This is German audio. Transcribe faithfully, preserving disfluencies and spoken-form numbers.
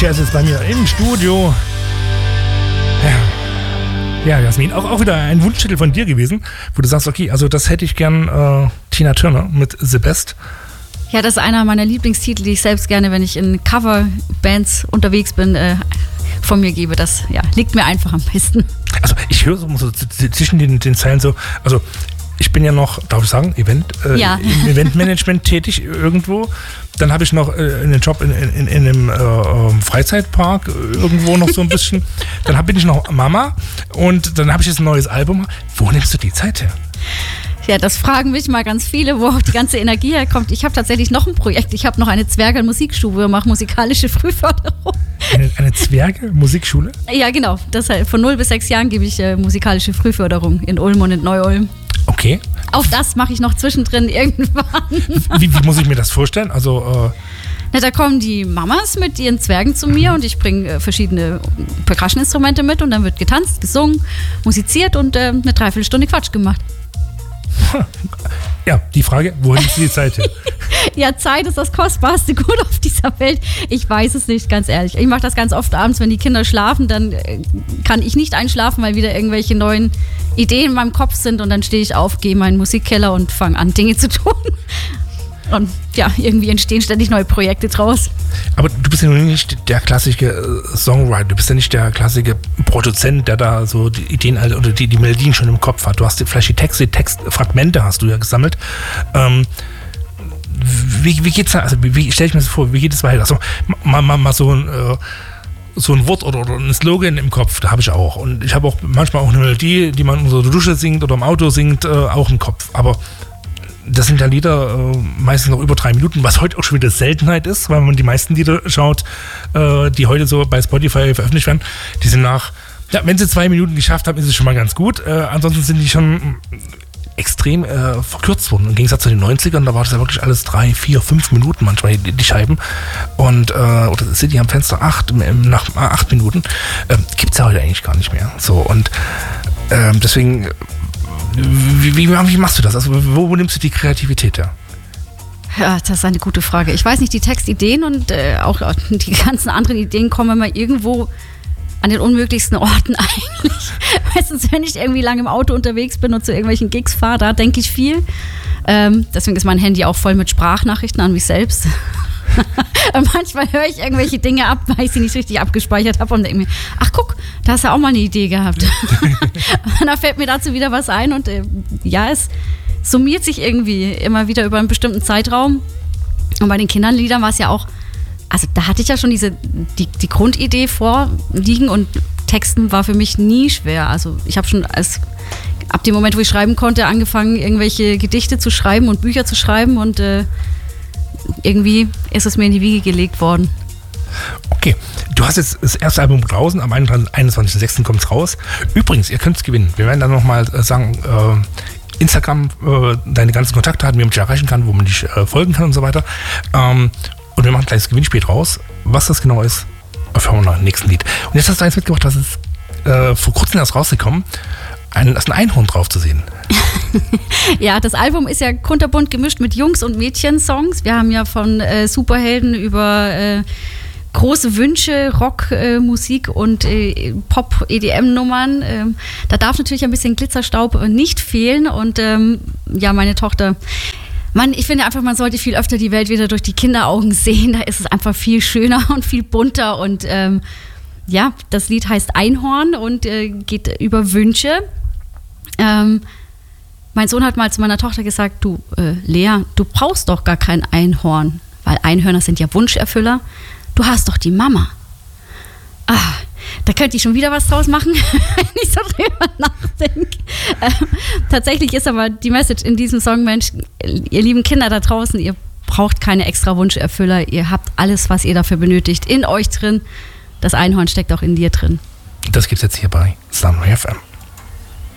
Fischer ist jetzt bei mir im Studio. Ja, ja Jasmin, auch, auch wieder ein Wunschtitel von dir gewesen, wo du sagst, okay, also das hätte ich gern, äh, Tina Turner mit The Best. Ja, das ist einer meiner Lieblingstitel, die ich selbst gerne, wenn ich in Coverbands unterwegs bin, äh, von mir gebe. Das ja, liegt mir einfach am besten. Also ich höre so, so zwischen den, den Zeilen so, also ich bin ja noch, darf ich sagen, Event, äh, ja. im Eventmanagement tätig irgendwo. Dann habe ich noch äh, einen Job in, in, in einem äh, Freizeitpark irgendwo noch so ein bisschen. Dann hab, bin ich noch Mama und dann habe ich jetzt ein neues Album. Wo nimmst du die Zeit her? Ja, das fragen mich mal ganz viele, wo auch die ganze Energie herkommt. Ich habe tatsächlich noch ein Projekt. Ich habe noch eine Zwerge-Musikschule, mache musikalische Frühförderung. Eine, eine Zwerge-Musikschule? Ja, genau. Das, von null bis sechs Jahren gebe ich äh, musikalische Frühförderung in Ulm und in Neu-Ulm. Okay. Auch das mache ich noch zwischendrin irgendwann. Wie, wie muss ich mir das vorstellen? Also, äh Na, da kommen die Mamas mit ihren Zwergen zu mir und ich bringe äh, verschiedene Percussion-Instrumente mit und dann wird getanzt, gesungen, musiziert und äh, eine Dreiviertelstunde Quatsch gemacht. Ja, die Frage, wohin ist die Zeit her? Ja, Zeit ist das kostbarste Gut auf dieser Welt. Ich weiß es nicht, ganz ehrlich. Ich mache das ganz oft abends, wenn die Kinder schlafen, dann kann ich nicht einschlafen, weil wieder irgendwelche neuen Ideen in meinem Kopf sind und dann stehe ich auf, gehe in meinen Musikkeller und fange an, Dinge zu tun. Und ja, irgendwie entstehen ständig neue Projekte draus. Aber du bist ja nun nicht der klassische Songwriter, du bist ja nicht der klassische Produzent, der da so die Ideen oder die, die Melodien schon im Kopf hat. Du hast vielleicht die Texte, die Textfragmente hast du ja gesammelt. Ähm, wie, wie geht's da, also wie, wie stelle ich mir das vor, wie geht es weiter? Also mal, mal, mal so ein äh, so ein Wort oder, oder ein Slogan im Kopf, da habe ich auch. Und ich habe auch manchmal auch eine Melodie, die man unter der Dusche singt oder im Auto singt, äh, auch im Kopf. Aber das sind ja Lieder äh, meistens noch über drei Minuten, was heute auch schon wieder Seltenheit ist, weil man die meisten Lieder schaut, äh, die heute so bei Spotify veröffentlicht werden, die sind nach, ja, wenn sie zwei Minuten geschafft haben, ist es schon mal ganz gut. Äh, ansonsten sind die schon extrem äh, verkürzt worden. Im Gegensatz zu den neunzigern, da war das ja wirklich alles drei, vier, fünf Minuten manchmal, die, die Scheiben. Und, äh, oder City am Fenster acht, nach acht Minuten. Äh, gibt es ja heute eigentlich gar nicht mehr. So, und äh, deswegen... Wie, wie, wie machst du das? Also wo, wo nimmst du die Kreativität her? Ja, das ist eine gute Frage. Ich weiß nicht, die Textideen und äh, auch die ganzen anderen Ideen kommen immer irgendwo an den unmöglichsten Orten eigentlich. Meistens, wenn ich irgendwie lange im Auto unterwegs bin und zu irgendwelchen Gigs fahre, da denke ich viel. Ähm, deswegen ist mein Handy auch voll mit Sprachnachrichten an mich selbst. Und manchmal höre ich irgendwelche Dinge ab, weil ich sie nicht richtig abgespeichert habe und denke mir, ach guck, da hast du auch mal eine Idee gehabt. Und da fällt mir dazu wieder was ein und äh, ja, es summiert sich irgendwie immer wieder über einen bestimmten Zeitraum. Und bei den Kinderliedern war es ja auch, also da hatte ich ja schon diese, die, die Grundidee vorliegen und Texten war für mich nie schwer. Also ich habe schon als, ab dem Moment, wo ich schreiben konnte, angefangen, irgendwelche Gedichte zu schreiben und Bücher zu schreiben und äh, irgendwie ist es mir in die Wiege gelegt worden. Okay, du hast jetzt das erste Album draußen, am einundzwanzigsten sechsten kommt es raus. Übrigens, ihr könnt es gewinnen. Wir werden dann nochmal sagen, äh, Instagram, äh, deine ganzen Kontaktdaten, wie man dich erreichen kann, wo man dich äh, folgen kann und so weiter. Ähm, und wir machen ein kleines Gewinnspiel draus. Was das genau ist, erfahren wir nach dem nächsten Lied. Und jetzt hast du eins mitgebracht, das ist äh, vor kurzem erst rausgekommen. Ein, da ist ein Einhorn drauf zu sehen. Ja, das Album ist ja kunterbunt gemischt mit Jungs- und Mädchensongs. Wir haben ja von äh, Superhelden über äh, große Wünsche, Rockmusik äh, und äh, Pop-E D M-Nummern. Ähm, da darf natürlich ein bisschen Glitzerstaub nicht fehlen. Und ähm, ja, meine Tochter... Mann, ich finde einfach, man sollte viel öfter die Welt wieder durch die Kinderaugen sehen. Da ist es einfach viel schöner und viel bunter. Und ähm, ja, das Lied heißt Einhorn und äh, geht über Wünsche. Ähm, mein Sohn hat mal zu meiner Tochter gesagt, du, äh, Lea, du brauchst doch gar kein Einhorn, weil Einhörner sind ja Wunscherfüller. Du hast doch die Mama. Ah, da könnte ich schon wieder was draus machen, wenn ich so drüber nachdenke. Ähm, tatsächlich ist aber die Message in diesem Song, Mensch, ihr lieben Kinder da draußen, ihr braucht keine extra Wunscherfüller, ihr habt alles, was ihr dafür benötigt, in euch drin. Das Einhorn steckt auch in dir drin. Das gibt's jetzt hier bei Sunray F M.